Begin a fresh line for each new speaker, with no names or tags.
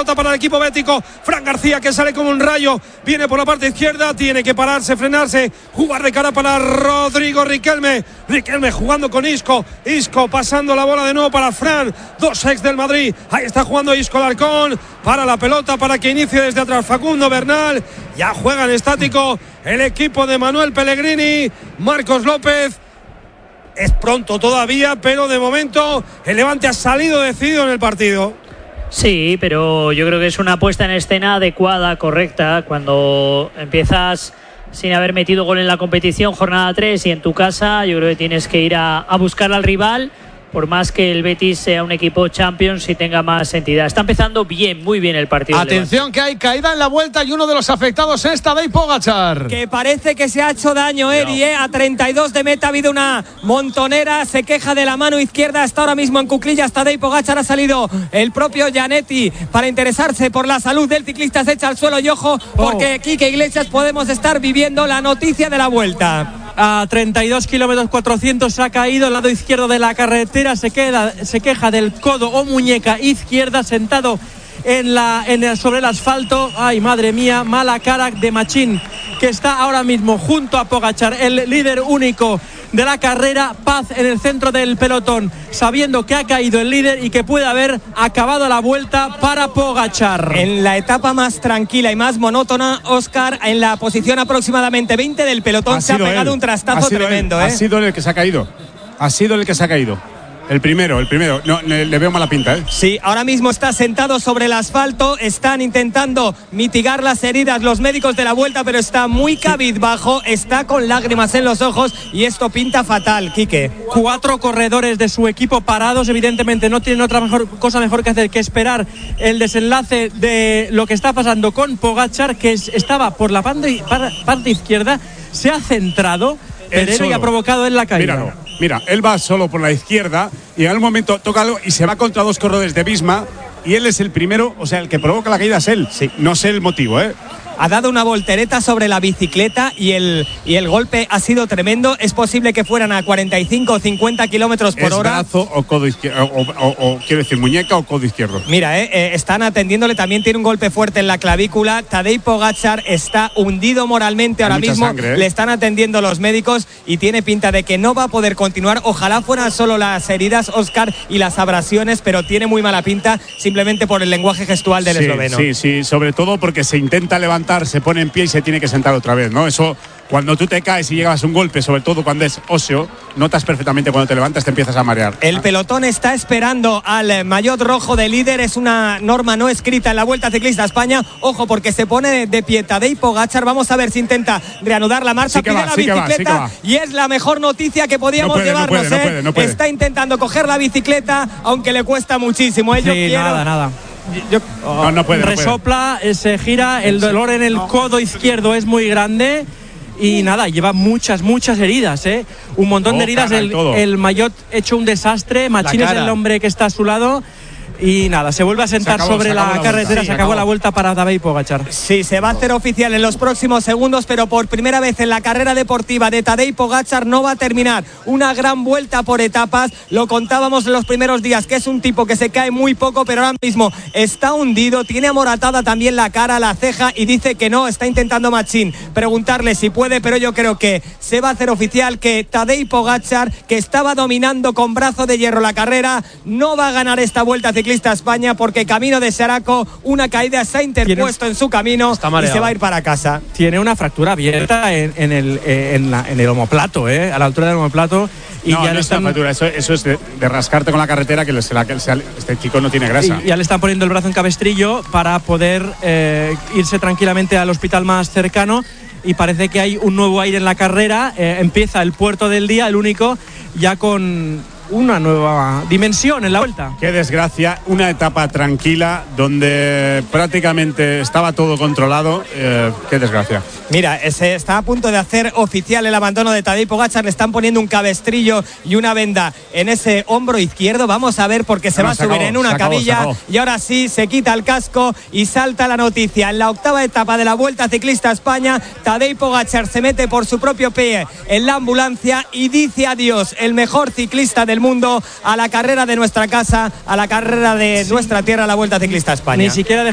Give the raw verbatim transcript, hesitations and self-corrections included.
pelota para el equipo bético. Fran García, que sale como un rayo, viene por la parte izquierda, tiene que pararse, frenarse, jugar de cara para Rodrigo Riquelme. Riquelme jugando con Isco. Isco pasando la bola de nuevo para Fran. Dos ex del Madrid. Ahí está jugando Isco Alarcón. Para la pelota para que inicie desde atrás Facundo Bernal. Ya juega en estático el equipo de Manuel Pellegrini. Marcos López. Es pronto todavía, pero de momento el Levante ha salido decidido en el partido.
Sí, pero yo creo que es una puesta en escena adecuada, correcta. Cuando empiezas sin haber metido gol en la competición, jornada tres, y en tu casa, yo creo que tienes que ir a, a buscar al rival, por más que el Betis sea un equipo Champions y tenga más entidad. Está empezando bien, muy bien el partido.
Atención, que hay caída en la vuelta y uno de los afectados es Tadej Pogačar.
Que parece que se ha hecho daño, Eri, ¿eh? A treinta y dos de meta ha habido una montonera, se queja de la mano izquierda, está ahora mismo en cuclillas Tadej Pogačar. Ha salido el propio Gianetti para interesarse por la salud del ciclista, se echa al suelo y ojo, porque oh. Quique Iglesias podemos estar viviendo la noticia de la vuelta.
A treinta y dos kilómetros cuatrocientos ha caído al lado izquierdo de la carretera, se queda, se queja del codo o muñeca izquierda, sentado en la, en el, sobre el asfalto. Ay, madre mía, mala cara de Machín, que está ahora mismo junto a Pogačar, el líder único de la carrera. Paz en el centro del pelotón, sabiendo que ha caído el líder y que puede haber acabado la vuelta para Pogačar.
En la etapa más tranquila y más monótona, Óscar, en la posición aproximadamente veinte del pelotón, se ha pegado él. un trastazo tremendo.
Él.
¿eh?
Ha sido el que se ha caído. Ha sido el que se ha caído. El primero, el primero. No, le, le veo mala pinta, ¿eh?
Sí, ahora mismo está sentado sobre el asfalto. Están intentando mitigar las heridas los médicos de la vuelta, pero está muy cabizbajo, está con lágrimas en los ojos y esto pinta fatal, Quique.
Cuatro corredores de su equipo parados, evidentemente no tienen otra mejor, cosa mejor que hacer que esperar el desenlace de lo que está pasando con Pogačar, que es, estaba por la parte, parte izquierda, se ha centrado Pereira y ha provocado en la caída.
Míralo. Mira, él va solo por la izquierda y en algún momento toca algo y se va contra dos corredores de Visma y él es el primero, o sea, el que provoca la caída es él. Sí. No sé el motivo, ¿eh?
Ha dado una voltereta sobre la bicicleta y el, y el golpe ha sido tremendo. Es posible que fueran a cuarenta y cinco o cincuenta kilómetros por
es
hora.
Brazo o codo izquierdo, o, o, o, o quiero decir muñeca o codo izquierdo.
Mira, eh, eh, están atendiéndole, también tiene un golpe fuerte en la clavícula. Tadej Pogačar está hundido moralmente ahora mismo. Sangre, ¿eh? Le están atendiendo los médicos y tiene pinta de que no va a poder continuar. Ojalá fueran solo las heridas, Óscar, y las abrasiones, pero tiene muy mala pinta simplemente por el lenguaje gestual del
sí,
esloveno.
Sí, sí, sobre todo porque se intenta levantar, se pone en pie y se tiene que sentar otra vez, ¿no? Eso, cuando tú te caes y llegas a un golpe, sobre todo cuando es óseo, notas perfectamente cuando te levantas, te empiezas a marear.
El pelotón está esperando al maillot rojo de líder, es una norma no escrita en la Vuelta Ciclista a España. Ojo, porque se pone de pie Tadej Pogačar, vamos a ver si intenta reanudar la marcha,
sí
pide
va,
la
sí
bicicleta
va, sí
y es la mejor noticia que podíamos
no puede,
llevarnos,
no puede,
¿eh?
no puede, no puede.
Está intentando coger la bicicleta, aunque le cuesta muchísimo. ¿eh? Yo
sí,
quiero...
nada, nada.
Yo,
oh, no, no puede,
resopla,
no puede.
Se gira, el dolor en el codo izquierdo es muy grande y nada, lleva muchas, muchas heridas, ¿eh? Un montón oh, de heridas, el, el maillot hecho un desastre, Machín es el hombre que está a su lado. Y nada, se vuelve a sentar acabó, sobre la, la carretera, sí, se acabó, acabó la vuelta para Tadej Pogačar.
Sí, se va a hacer oficial en los próximos segundos, pero por primera vez en la carrera deportiva de Tadej Pogačar no va a terminar una gran vuelta por etapas. Lo contábamos en los primeros días, que es un tipo que se cae muy poco, pero ahora mismo está hundido, tiene amoratada también la cara, la ceja y dice que no, está intentando Machín preguntarle si puede, pero yo creo que se va a hacer oficial que Tadej Pogačar, que estaba dominando con brazo de hierro la carrera, no va a ganar esta Vuelta Ciclista a España, porque camino de Saraco una caída se ha interpuesto en su camino y se va a ir para casa.
Tiene una fractura abierta en, en, el, en, la, en el omoplato, ¿eh? A la altura del omoplato. Y
no,
ya
no
están...
es fractura, eso, eso es de, de rascarte con la carretera, que, se la, que se, este chico no tiene grasa.
Y ya le están poniendo el brazo en cabestrillo para poder eh, irse tranquilamente al hospital más cercano. Y parece que hay un nuevo aire en la carrera. Eh, empieza el puerto del día, el único, ya con una nueva dimensión en la vuelta.
Qué desgracia, una etapa tranquila donde prácticamente estaba todo controlado. Eh, qué desgracia.
Mira, se está a punto de hacer oficial el abandono de Tadej Pogačar. Le están poniendo un cabestrillo y una venda en ese hombro izquierdo. Vamos a ver, porque se no, va a subir acabó, en una acabó, camilla y ahora sí se quita el casco y salta la noticia. En la octava etapa de la Vuelta Ciclista a España, Tadej Pogačar se mete por su propio pie en la ambulancia y dice adiós, el mejor ciclista del mundo, a la carrera de nuestra casa, a la carrera de nuestra tierra, la Vuelta Ciclista a España.
Ni siquiera